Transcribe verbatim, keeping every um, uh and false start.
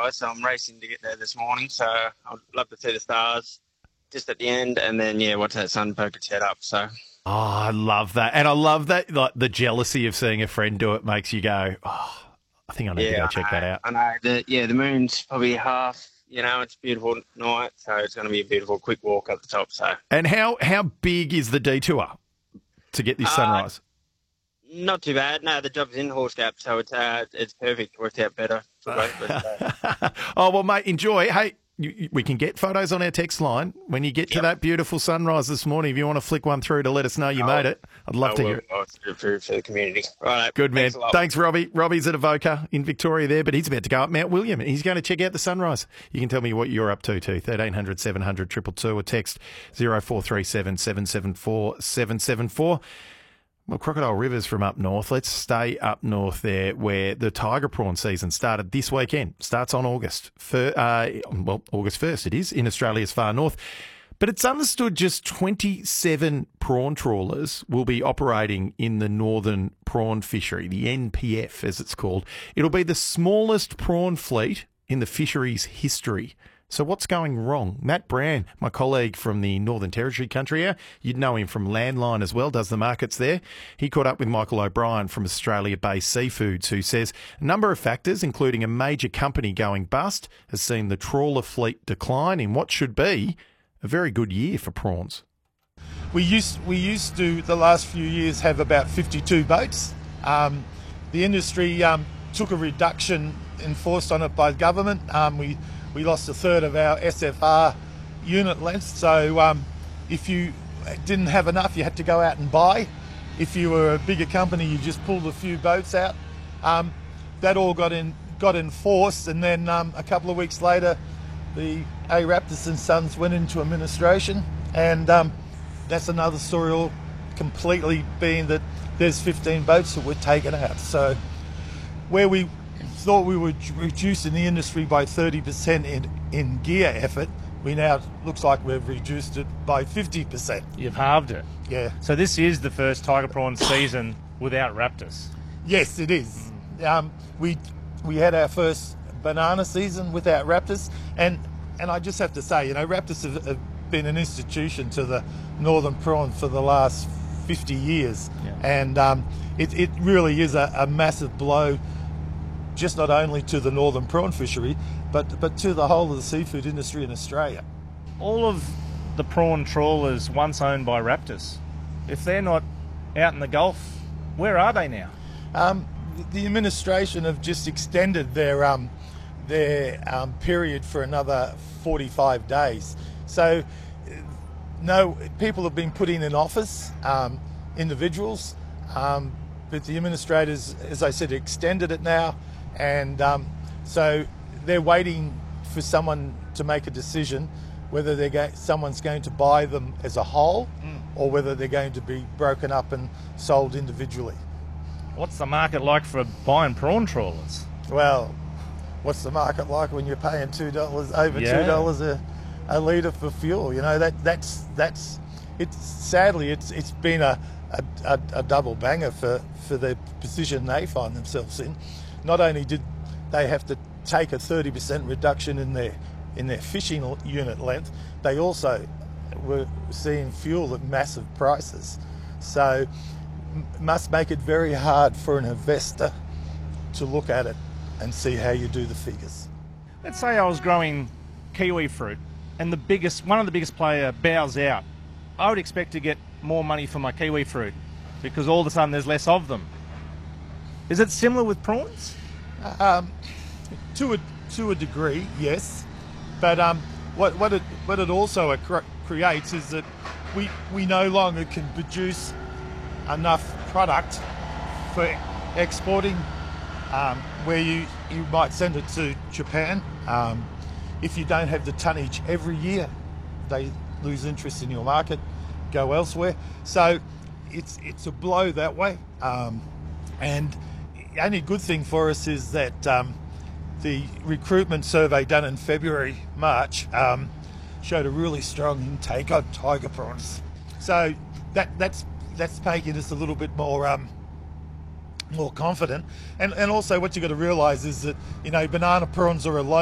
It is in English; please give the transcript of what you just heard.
sunrise, so I'm racing to get there this morning. So I'd love to see the stars just at the end, and then yeah, watch that sun poke its head up. So. Oh, I love that. And I love that, like, the jealousy of seeing a friend do it makes you go, oh, I think I need yeah, to go I check know, that out. I know. The, yeah, the moon's probably half, you know, it's a beautiful night, so it's going to be a beautiful quick walk up the top. So. And how, how big is the detour to get this Uh, sunrise? Not too bad. No, the job's in Horse Gap, so it's uh, it's perfect. Worked out better for both of us. So. Oh, well, mate, enjoy. Hey, you, you, we can get photos on our text line when you get to Yep. that beautiful sunrise this morning. If you want to flick one through to let us know you made it, I'd love I to will, hear it. I'll do it for, for the community. Right, Good man. Thanks, a lot. Thanks, Robbie. Robbie's at Avoca in Victoria there, but he's about to go up Mount William and he's going to check out the sunrise. You can tell me what you're up to too. thirteen hundred, seven hundred, two two two or text zero four three seven, seven seven four, seven seven four. Well, Crocodile River's from up north. Let's stay up north there where the tiger prawn season started this weekend. Starts on August, fir- uh, well, August first it is, in Australia's far north. But it's understood just twenty-seven prawn trawlers will be operating in the northern prawn fishery, the N P F as it's called. It'll be the smallest prawn fleet in the fishery's history. So what's going wrong? Matt Brown, my colleague from the Northern Territory country here, you'd know him from Landline as well, does the markets there. He caught up with Michael O'Brien from Australia-based Seafoods, who says a number of factors, including a major company going bust, has seen the trawler fleet decline in what should be a very good year for prawns. We used we used to, the last few years, have about fifty-two boats. Um, the industry um, took a reduction enforced on it by government. Um, we we lost a third of our S F R unit length. So um, if you didn't have enough, you had to go out and buy. If you were a bigger company, you just pulled a few boats out. Um, that all got in got enforced, and then um, a couple of weeks later, the A. Raptis and Sons went into administration, and um, that's another story all completely being that there's fifteen boats that were taken out. So where we thought we were reducing the industry by thirty percent in, in gear effort, we now looks like we've reduced it by fifty percent. You've halved it. Yeah. So this is the first tiger prawn season without Raptis. Yes, it is. Um, we we had our first banana season without Raptis, and and I just have to say, you know, Raptis have, have been an institution to the northern prawn for the last fifty years, Yeah. and um, it it really is a, a massive blow, just not only to the northern prawn fishery, but but to the whole of the seafood industry in Australia. All of the prawn trawlers once owned by Raptis, if they're not out in the Gulf, where are they now? Um, the administration have just extended their um, their um, period for another forty-five days. So, uh, no, people have been put in an office, um, individuals, um, but the administrators, as I said, extended it now, and um, so they're waiting for someone to make a decision whether they're go- someone's going to buy them as a whole, mm. or whether they're going to be broken up and sold individually. What's the market like for buying prawn trawlers? Well, what's the market like when you're paying two dollars over Yeah. two dollars a, a litre for fuel? You know, that that's that's it's sadly it's it's been a a, a, a double banger for, for the position they find themselves in. Not only did they have to take a thirty percent reduction in their in their fishing unit length, they also were seeing fuel at massive prices. So must make it very hard for an investor to look at it and see how you do the figures. Let's say I was growing kiwi fruit and the biggest, one of the biggest player bows out. I would expect to get more money for my kiwi fruit because all of a sudden there's less of them. Is it similar with prawns? Um, to a to a degree, yes, but um, what what it what it also cre- creates is that we we no longer can produce enough product for exporting, um, where you, you might send it to Japan. Um, if you don't have the tonnage every year, they lose interest in your market, go elsewhere. So it's it's a blow that way. Um, and the only good thing for us is that um, the recruitment survey done in February, March, um, showed a really strong intake on tiger prawns. So that that's that's making us a little bit more um, more confident. And and also what you've got to realise is that, you know, banana prawns are a low